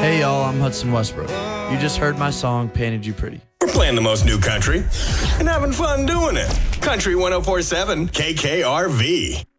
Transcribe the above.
Hey y'all, I'm Hudson Westbrook. You just heard my song, Painted You Pretty. We're playing the most new country and having fun doing it. Country 104.7 KKRV.